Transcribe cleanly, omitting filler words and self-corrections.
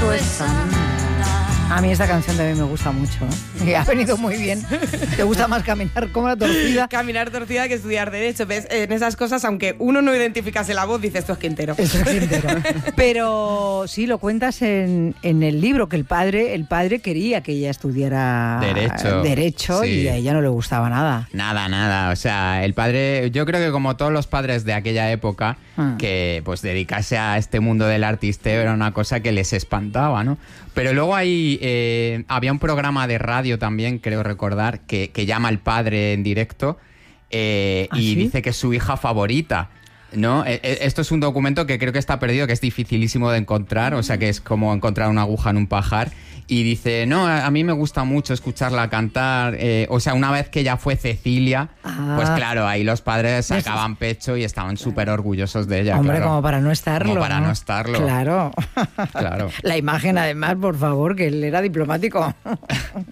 Suezana. A mí esta canción también me gusta mucho, ¿eh? Y ha venido muy bien. ¿Te gusta más caminar como la torcida? Caminar torcida que estudiar Derecho. ¿Ves? En esas cosas, aunque uno no identificase la voz, dices, esto es Quintero. Esto es Quintero. Pero sí, lo cuentas en el libro, que el padre quería que ella estudiara Derecho sí. Y a ella no le gustaba nada. Nada. O sea, el padre, yo creo que como todos los padres de aquella época, que pues dedicarse a este mundo del artisteo era una cosa que les espantaba, ¿no? Pero luego había un programa de radio también, creo recordar, que llama al padre en directo y ¿sí? dice que es su hija favorita, ¿no? Esto es un documento que creo que está perdido, que es dificilísimo de encontrar, o sea que es como encontrar una aguja en un pajar. Y dice, no, a mí me gusta mucho escucharla cantar. O sea, una vez que ya fue Cecilia, pues claro, ahí los padres sacaban pecho y estaban súper orgullosos de ella. Hombre, claro. como para no estarlo. Como para no estarlo. Claro. Claro. La imagen, además, por favor, que él era diplomático.